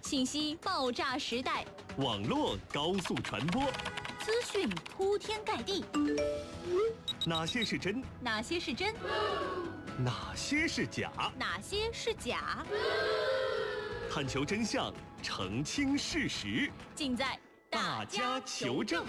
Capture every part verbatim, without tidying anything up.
信息爆炸时代， 网络高速传播， 资讯铺天盖地。 哪些是真？ 哪些是真？ 哪些是假？ 哪些是假？ 探求真相，澄清事实， 尽在大家求证。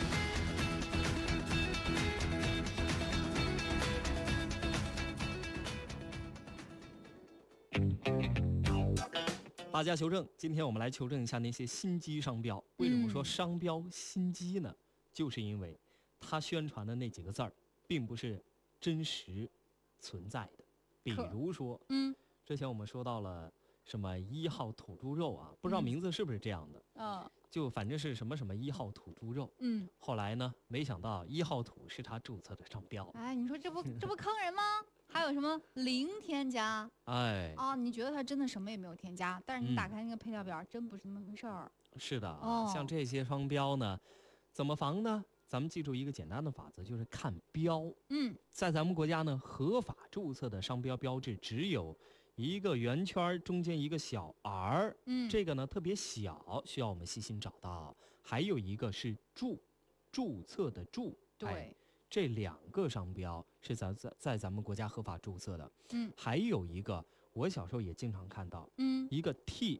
大家求证，今天我们来求证一下那些心机商标。为什么说商标心机呢？嗯、就是因为它宣传的那几个字儿，并不是真实存在的。比如说，嗯，之前我们说到了什么一号土猪肉啊，不知道名字是不是这样的？嗯、哦，就反正是什么什么一号土猪肉。嗯，后来呢，没想到一号土是他注册的商标。 哎，你说这不这不坑人吗？还有什么零添加？ 哎， 啊，你觉得它真的什么也没有添加，但是你打开那个配料表，嗯、真不是那么回事儿。 是的，哦，像这些商标呢，怎么防呢？咱们记住一个简单的法则，就是看标。嗯，在咱们国家呢，合法注册的商标标志只有一个圆圈，中间一个小 R， 嗯，这个呢特别小，需要我们细心找到。还有一个是注，注册的注， 对。 哎，这两个商标是咱在在咱们国家合法注册的，嗯，还有一个我小时候也经常看到，嗯，一个 T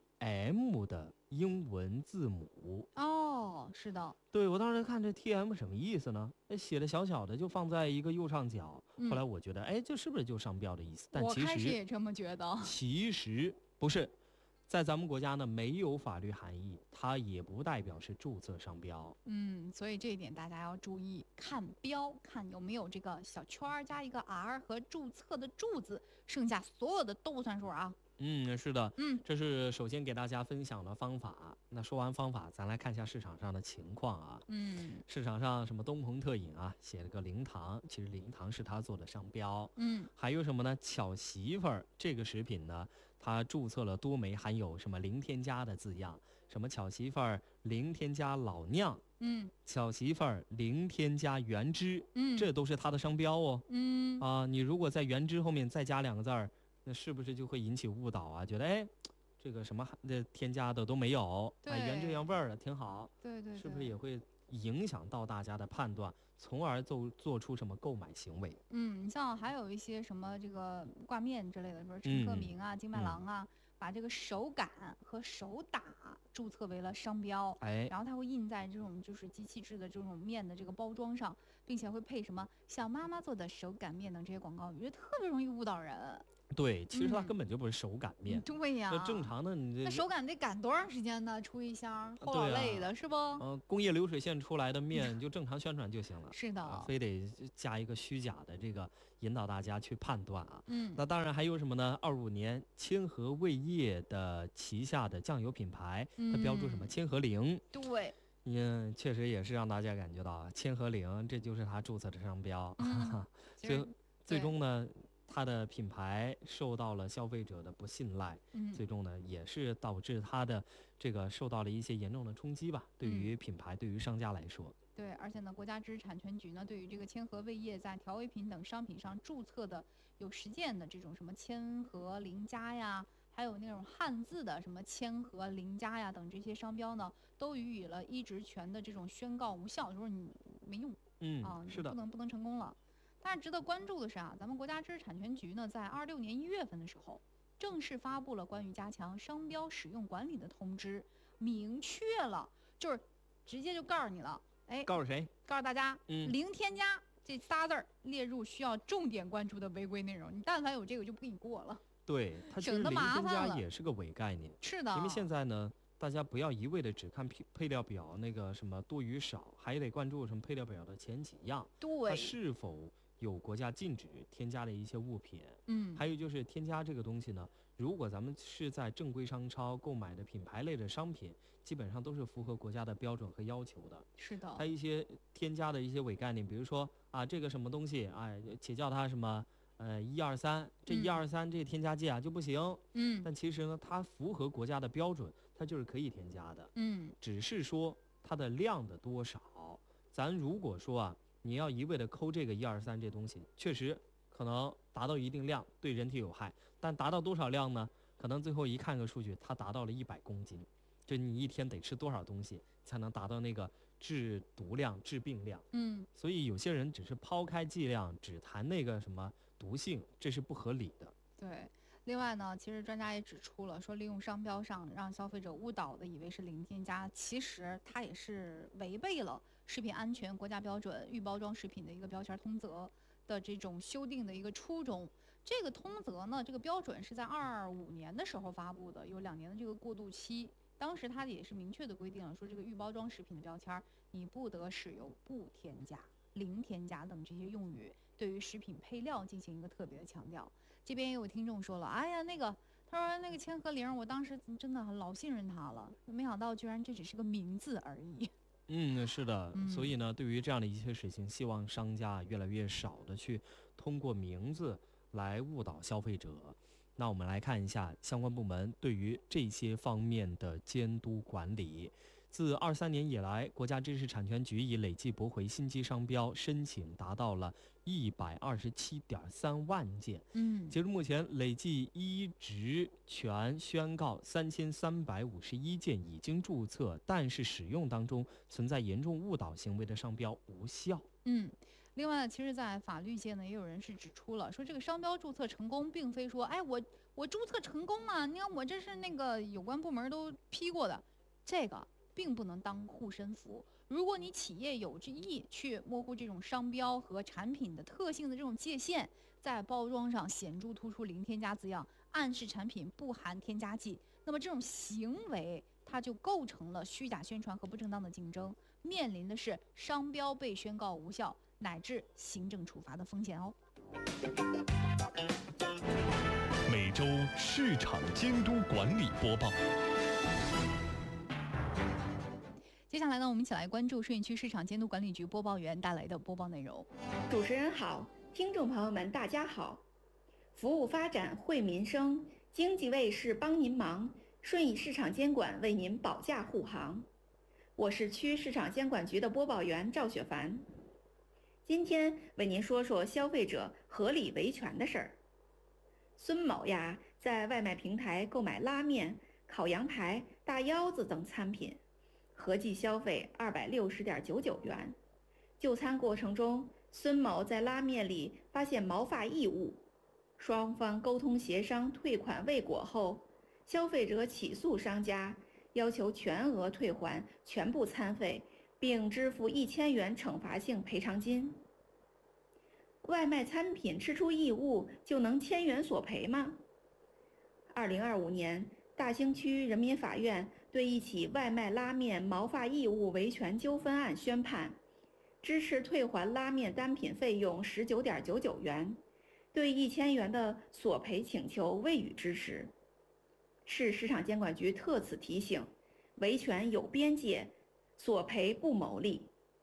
M 的英文字母。 哦，是的， 对，我当时看这 T M 什么意思呢？写的小小的，就放在一个右上角。嗯、后来我觉得，哎，这是不是就商标的意思？但其实我开始也这么觉得， 其实不是。在咱们国家呢，没有法律含义，它也不代表是注册商标。 嗯，所以这一点大家要注意，看标，看有没有这个小圈加一个 R 和注册的注字，剩下所有的都不算数啊。 嗯，是的，嗯，这是首先给大家分享的方法。那说完方法，咱来看一下市场上的情况啊。嗯，市场上什么东鹏特饮啊，写了个零糖，其实零糖是他做的商标。嗯，还有什么呢？巧媳妇儿这个食品呢，它注册了多枚含有什么零添加的字样，什么巧媳妇儿零添加老酿，嗯，巧媳妇儿零添加原汁，嗯，这都是它的商标哦。嗯，啊，你如果在原汁后面再加两个字儿，那是不是就会引起误导啊？觉得哎，这个什么这添加的都没有，哎，原汁原味儿的挺好。 对 对, 对， 是不是也会影响到大家的判断，从而做做出什么购买行为？ 嗯，你像还有一些什么这个挂面之类的，说陈克明啊、嗯、金麦郎啊、嗯，把这个手感和手打注册为了商标，哎，然后它会印在这种就是机器制的这种面的这个包装上，并且会配什么小妈妈做的手擀面等这些广告语，特别容易误导人。 对，其实它根本就不是手擀面。 嗯、对呀， 那正常的你那手擀得擀多长时间呢？出一箱，齁老累的、啊、是不？嗯、 呃，工业流水线出来的面就正常宣传就行了。 是的、 啊，非得加一个虚假的这个引导大家去判断啊。嗯，那当然还有什么呢？二五年千和味业的旗下的酱油品牌，它标注什么千和零。 对。 嗯，确实也是让大家感觉到千和零，这就是他注册的商标。嗯、最最终呢，它的品牌受到了消费者的不信赖，嗯，最终呢也是导致它的这个受到了一些严重的冲击吧。对于品牌，嗯、对于商家来说， 对，而且呢，国家知识产权局呢对于这个千和味业在调味品等商品上注册的有实践的这种什么千和零加呀，还有那种汉字的什么千和零加呀等这些商标呢，都予以了依职权的这种宣告无效，就是你没用， 嗯啊， 是的， 不能不能成功了。但是值得关注的是啊，咱们国家知识产权局呢，在二六年一月份的时候，正式发布了关于加强商标使用管理的通知，明确了，就是直接就告诉你了，哎， 告诉谁？ 告诉大家，嗯，零添加这仨字儿列入需要重点关注的违规内容，你但凡有这个就不给你过了。 对，它其实零添加也是个伪概念。 是的， 因为现在呢，大家不要一味的只看配料表那个什么多与少，还得关注什么配料表的前几样， 对， 它是否有国家禁止添加的一些物品。嗯，还有就是添加这个东西呢，如果咱们是在正规商超购买的品牌类的商品，基本上都是符合国家的标准和要求的。 是的， 它一些添加的一些伪概念，比如说啊，这个什么东西啊，且叫它什么呃一二三，这一二三这添加剂啊就不行。嗯，但其实呢，它符合国家的标准，它就是可以添加的。嗯，只是说它的量的多少，咱如果说啊，你要一味的抠这个一二三这东西，确实可能达到一定量对人体有害，但达到多少量呢？可可能最后一看个数据，它达到了一百公斤，就你一天得吃多少东西才能达到那个致毒量、致病量？ 嗯， 所以有些人只是抛开剂量，只谈那个什么毒性，这是不合理的。 对。另外呢，其实专家也指出了，说利用商标上让消费者误导的以为是零添加，其实它也是违背了食品安全国家标准预包装食品的一个标签通则的这种修订的一个初衷。这个通则呢，这个标准是在二五年的时候发布的，有两年的这个过渡期。当时它也是明确的规定了，说这个预包装食品的标签你不得使用不添加、零添加等这些用语，对于食品配料进行一个特别的强调。这边也有听众说了，哎呀，那个他说那个千和零，我当时真的老信任他了，没想到居然这只是个名字而已。 嗯，是的，嗯、所以呢，对于这样的一些事情，希望商家越来越少的去通过名字来误导消费者。那我们来看一下相关部门对于这些方面的监督管理。自二三年以来，国家知识产权局已累计驳回新机商标申请达到了一百二十七点三万件。 嗯， 截至目前，累计依职权宣告三千三百五十一件已经注册，但是使用当中存在严重误导行为的商标无效。 嗯。另外，其实，在法律界呢，也有人是指出了，说这个商标注册成功，并非说，哎，我我注册成功了，你看我这是那个有关部门都批过的，这个并不能当护身符。如果你企业有志意去模糊这种商标和产品的特性的这种界限，在包装上显著突出零添加字样，暗示产品不含添加剂，那么这种行为它就构成了虚假宣传和不正当的竞争，面临的是商标被宣告无效乃至行政处罚的风险哦。 每周市场监督管理播报。 接下来呢，我们一起来关注顺义区市场监督管理局播报员带来的播报内容。 主持人好，听众朋友们大家好，服务发展惠民生，经济卫士帮您忙，顺义市场监管为您保驾护航。我是区市场监管局的播报员赵雪凡。今天为您说说消费者合理维权的事儿。孙某呀，在外卖平台购买拉面、烤羊排、大腰子等餐品，合计消费二百六十点九九元。就餐过程中，孙某在拉面里发现毛发异物，双方沟通协商退款未果后，消费者起诉商家，要求全额退还全部餐费，并支付一千元惩罚性赔偿金。外卖餐品吃出异物就能千元索赔吗？二零二五年，大兴区人民法院对一起外卖拉面毛发异物维权纠纷案宣判，支持退还拉面单品费用十九点九九元，对一千元的索赔请求未予支持。市市场监管局特此提醒，维权有边界，索赔不牟利。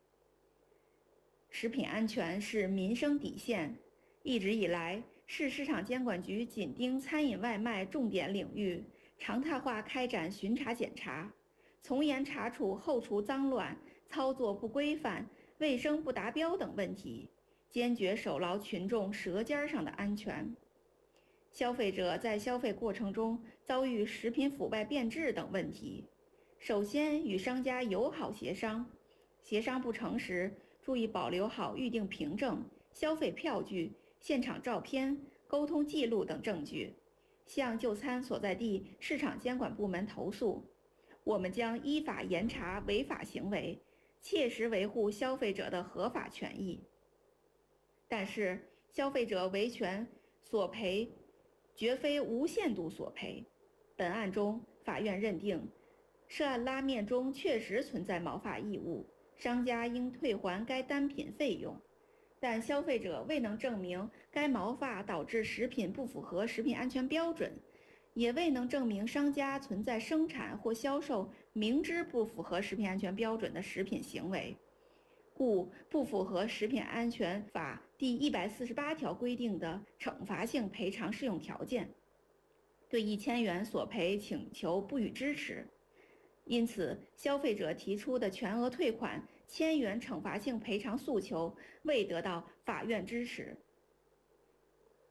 食品安全是民生底线，一直以来，市市场监管局紧盯餐饮外卖重点领域，常态化开展巡查检查，从严查处后厨脏乱、操作不规范、卫生不达标等问题，坚决守牢群众舌尖上的安全。消费者在消费过程中遭遇食品腐败变质等问题，首先与商家友好协商，协商不成时，注意保留好预订凭证、消费票据、现场照片、沟通记录等证据，向就餐所在地市场监管部门投诉。我们将依法严查违法行为，切实维护消费者的合法权益。但是，消费者维权索赔绝非无限度索赔。本案中，法院认定，涉案拉面中确实存在毛发异物，商家应退还该单品费用，但消费者未能证明该毛发导致食品不符合食品安全标准，也未能证明商家存在生产或销售明知不符合食品安全标准的食品行为，故不符合食品安全法第一百四十八条规定的惩罚性赔偿适用条件，对一千元索赔请求不予支持。因此，消费者提出的全额退款、千元惩罚性赔偿诉求未得到法院支持。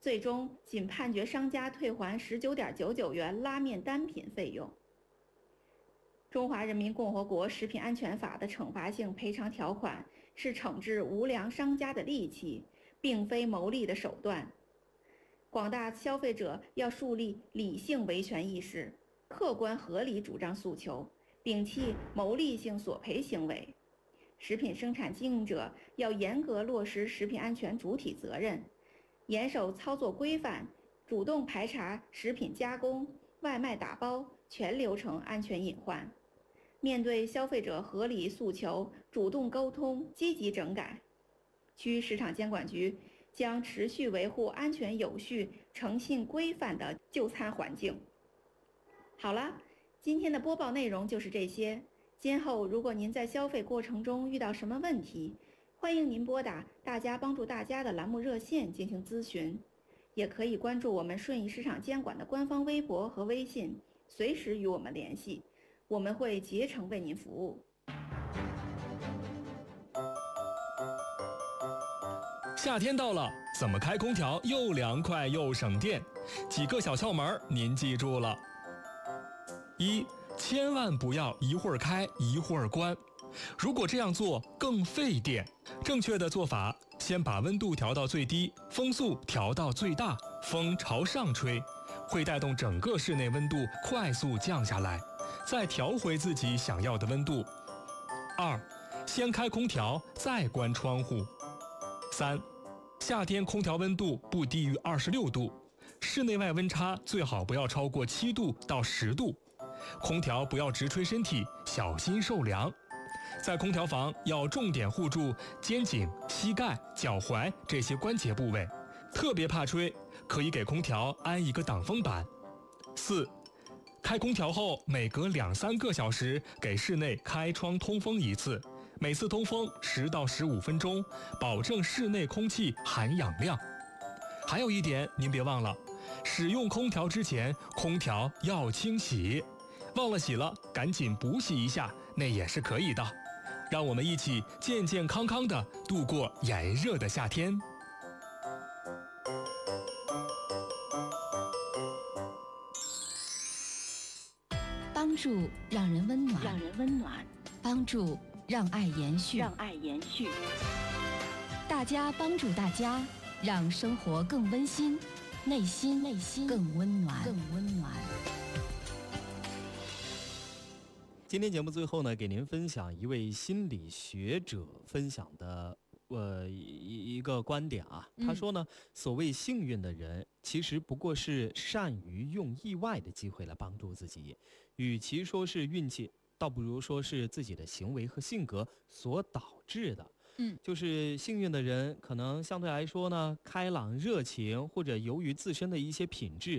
最终仅判决商家退还十九点九九元拉面单品费用。中华人民共和国食品安全法的惩罚性赔偿条款是惩治无良商家的利器，并非牟利的手段。广大消费者要树立理性维权意识，客观合理主张诉求，摒弃牟利性索赔行为。食品生产经营者要严格落实食品安全主体责任，严守操作规范，主动排查食品加工、外卖打包全流程安全隐患。面对消费者合理诉求，主动沟通，积极整改。区市场监管局将持续维护安全有序、诚信规范的就餐环境。好了，今天的播报内容就是这些。今后如果您在消费过程中遇到什么问题，欢迎您拨打大家帮助大家的栏目热线进行咨询，也可以关注我们顺义市场监管的官方微博和微信，随时与我们联系，我们会竭诚为您服务。 夏天到了，怎么开空调又凉快又省电？几个小窍门您记住了。一，千万不要一会儿开一会儿关，如果这样做更费电。正确的做法，先把温度调到最低，风速调到最大，风朝上吹，会带动整个室内温度快速降下来，再调回自己想要的温度。二，先开空调再关窗户。三，夏天空调温度不低于二十六度，室内外温差最好不要超过七度到十度。空调不要直吹身体，小心受凉。在空调房要重点护住肩颈、膝盖、脚踝这些关节部位，特别怕吹，可以给空调安一个挡风板。四，开空调后每隔两三个小时给室内开窗通风一次，每次通风十到十五分钟，保证室内空气含氧量。还有一点您别忘了，使用空调之前，空调要清洗。忘了洗了，赶紧补洗一下，那也是可以的。让我们一起健健康康的度过炎热的夏天。 帮助让人温暖， 让人温暖； 帮助让爱延续， 让爱延续。 大家帮助大家，让生活更温馨，内心内心更温暖，更温暖。 今天节目最后呢，给您分享一位心理学者分享的呃一一个观点啊。他说呢，所谓幸运的人，其实不过是善于用意外的机会来帮助自己，与其说是运气，倒不如说是自己的行为和性格所导致的。嗯，就是幸运的人可能相对来说呢，开朗热情，或者由于自身的一些品质